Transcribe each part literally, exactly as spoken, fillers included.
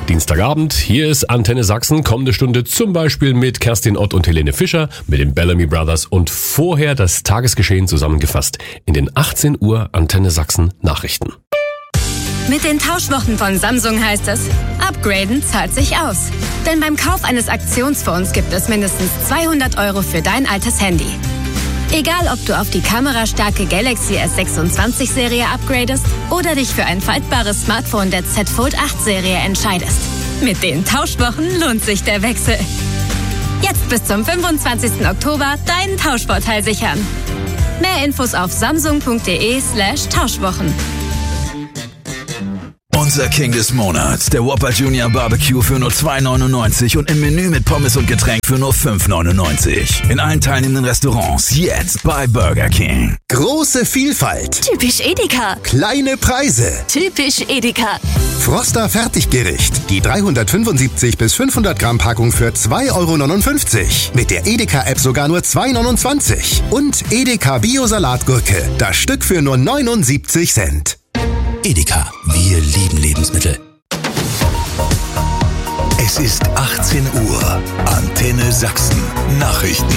Dienstagabend, hier ist Antenne Sachsen, kommende Stunde zum Beispiel mit Kerstin Ott und Helene Fischer, mit den Bellamy Brothers und vorher das Tagesgeschehen zusammengefasst in den achtzehn Uhr Antenne Sachsen Nachrichten. Mit den Tauschwochen von Samsung heißt es, upgraden zahlt sich aus. Denn beim Kauf eines Aktionsfonds gibt es mindestens zweihundert Euro für dein altes Handy. Egal, ob du auf die kamerastarke Galaxy S sechsundzwanzig Serie upgradest oder dich für ein faltbares Smartphone der Z Fold acht Serie entscheidest. Mit den Tauschwochen lohnt sich der Wechsel. Jetzt bis zum fünfundzwanzigsten Oktober deinen Tauschvorteil sichern. Mehr Infos auf samsung.de slash Tauschwochen. Unser King des Monats, der Whopper Junior Barbecue für nur zwei neunundneunzig und im Menü mit Pommes und Getränk für nur fünf neunundneunzig. In allen teilnehmenden Restaurants jetzt bei Burger King. Große Vielfalt. Typisch Edeka. Kleine Preise. Typisch Edeka. Froster Fertiggericht. Die dreihundertfünfundsiebzig bis fünfhundert Gramm Packung für zwei Euro neunundfünfzig. Mit der Edeka-App sogar nur zwei neunundzwanzig. Und Edeka Bio-Salatgurke. Das Stück für nur neunundsiebzig Cent. Edeka, wir lieben Lebensmittel. Es ist achtzehn Uhr. Antenne Sachsen. Nachrichten.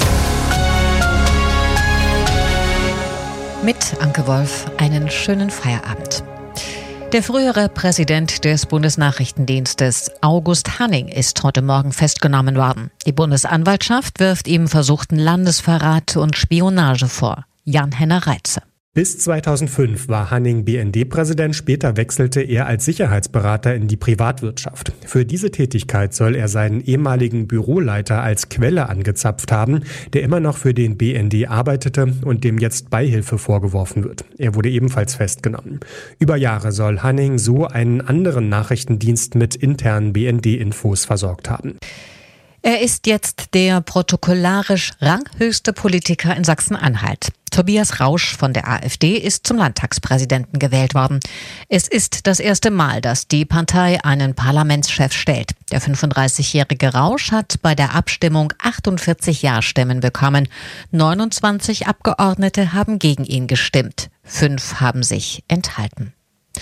Mit Anke Wolf einen schönen Feierabend. Der frühere Präsident des Bundesnachrichtendienstes, August Hanning, ist heute Morgen festgenommen worden. Die Bundesanwaltschaft wirft ihm versuchten Landesverrat und Spionage vor. Jan-Henner Reitze. Bis zweitausendfünf war Hanning B N D-Präsident, später wechselte er als Sicherheitsberater in die Privatwirtschaft. Für diese Tätigkeit soll er seinen ehemaligen Büroleiter als Quelle angezapft haben, der immer noch für den B N D arbeitete und dem jetzt Beihilfe vorgeworfen wird. Er wurde ebenfalls festgenommen. Über Jahre soll Hanning so einen anderen Nachrichtendienst mit internen B N D-Infos versorgt haben. Er ist jetzt der protokollarisch ranghöchste Politiker in Sachsen-Anhalt. Tobias Rausch von der AfD ist zum Landtagspräsidenten gewählt worden. Es ist das erste Mal, dass die Partei einen Parlamentschef stellt. Der fünfunddreißigjährige Rausch hat bei der Abstimmung achtundvierzig Ja-Stimmen bekommen. neunundzwanzig Abgeordnete haben gegen ihn gestimmt. Fünf haben sich enthalten.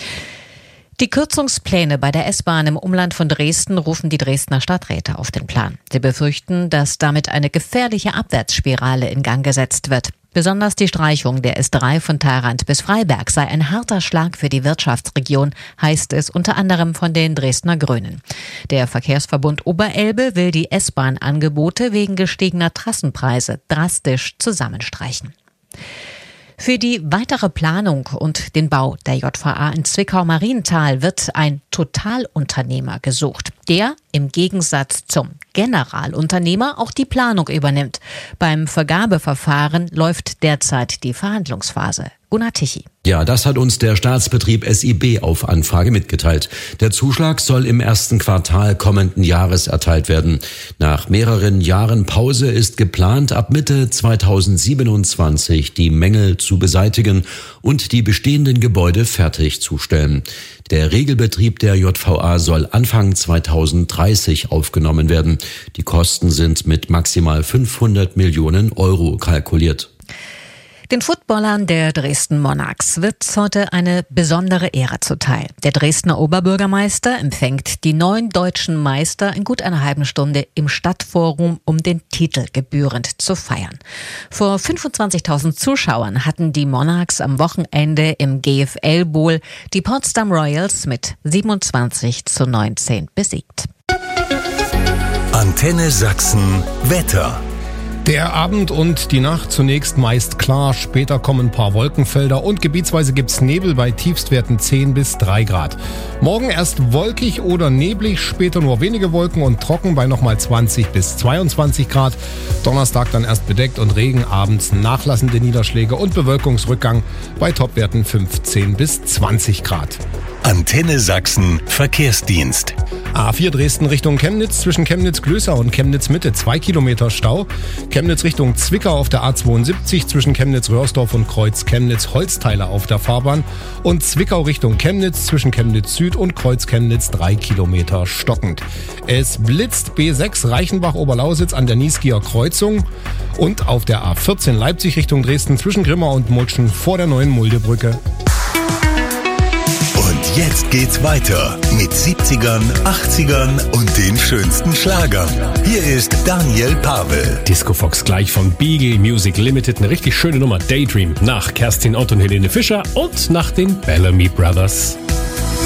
Die Kürzungspläne bei der S-Bahn im Umland von Dresden rufen die Dresdner Stadträte auf den Plan. Sie befürchten, dass damit eine gefährliche Abwärtsspirale in Gang gesetzt wird. Besonders die Streichung der S drei von Tharandt bis Freiberg sei ein harter Schlag für die Wirtschaftsregion, heißt es unter anderem von den Dresdner Grünen. Der Verkehrsverbund Oberelbe will die S-Bahn-Angebote wegen gestiegener Trassenpreise drastisch zusammenstreichen. Für die weitere Planung und den Bau der J V A in Zwickau-Marienthal wird ein Totalunternehmer gesucht, der im Gegensatz zum Generalunternehmer auch die Planung übernimmt. Beim Vergabeverfahren läuft derzeit die Verhandlungsphase. Gunnar Tichy. Ja, das hat uns der Staatsbetrieb S I B auf Anfrage mitgeteilt. Der Zuschlag soll im ersten Quartal kommenden Jahres erteilt werden. Nach mehreren Jahren Pause ist geplant, ab Mitte zweitausendsiebenundzwanzig die Mängel zu beseitigen und die bestehenden Gebäude fertigzustellen. Der Regelbetrieb der J V A soll Anfang zweitausenddreißig aufgenommen werden. Die Kosten sind mit maximal fünfhundert Millionen Euro kalkuliert. Den Footballern der Dresden Monarchs wird heute eine besondere Ehre zuteil. Der Dresdner Oberbürgermeister empfängt die neun deutschen Meister in gut einer halben Stunde im Stadtforum, um den Titel gebührend zu feiern. Vor fünfundzwanzigtausend Zuschauern hatten die Monarchs am Wochenende im G F L Bowl die Potsdam Royals mit siebenundzwanzig zu neunzehn besiegt. Antenne Sachsen Wetter. Der Abend und die Nacht zunächst meist klar, später kommen ein paar Wolkenfelder und gebietsweise gibt's Nebel bei Tiefstwerten zehn bis drei Grad. Morgen erst wolkig oder neblig, später nur wenige Wolken und trocken bei nochmal zwanzig bis zweiundzwanzig Grad. Donnerstag dann erst bedeckt und Regen, abends nachlassende Niederschläge und Bewölkungsrückgang bei Topwerten fünfzehn bis zwanzig Grad. Antenne Sachsen Verkehrsdienst. A vier Dresden Richtung Chemnitz, zwischen Chemnitz-Glößer und Chemnitz-Mitte zwei Kilometer Stau. Chemnitz Richtung Zwickau auf der A zweiundsiebzig, zwischen Chemnitz-Röhrsdorf und Kreuz Chemnitz-Holzteiler auf der Fahrbahn. Und Zwickau Richtung Chemnitz, zwischen Chemnitz Süd und Kreuz Chemnitz drei Kilometer stockend. Es blitzt B sechs Reichenbach-Oberlausitz an der Niesgier Kreuzung. Und auf der A vierzehn Leipzig Richtung Dresden, zwischen Grimma und Mutschen vor der neuen Muldebrücke. Und Jetzt geht's weiter mit siebzigern, achtzigern und den schönsten Schlagern. Hier ist Daniel Pavel. Disco Fox gleich von Beagle Music Limited. Eine richtig schöne Nummer. Daydream nach Kerstin Ott und Helene Fischer und nach den Bellamy Brothers.